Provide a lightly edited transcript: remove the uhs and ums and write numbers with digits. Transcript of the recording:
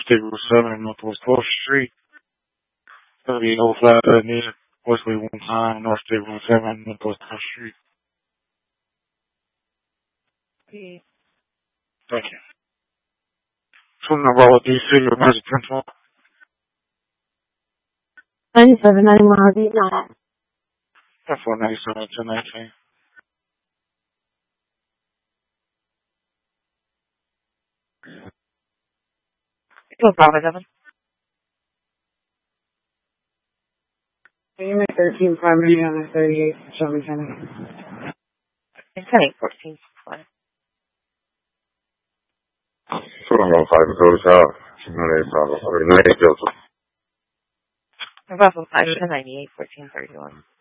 Stable 7, Northwest 4th Street. 3005 Avenue, Wesley 1 time, North Stable 7, Northwest 4th Street. Okay. Thank you. Phone number with DC, your message principal. 9791 Vietnam. 497 1019. No problem, Devin. Unit 13 primary on the 38th, Shelby County. It's 10-8-14. Fine. Phone number 5 Dakota South. 9 Bravo. 9 Delta. Bravo 5 1098 1431.